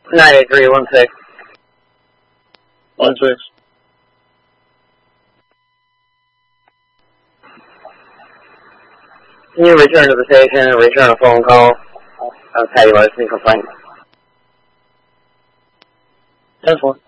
98316. 16. Can you return to the station and return a phone call? I'll tell you what, it's a complaint. 10-4.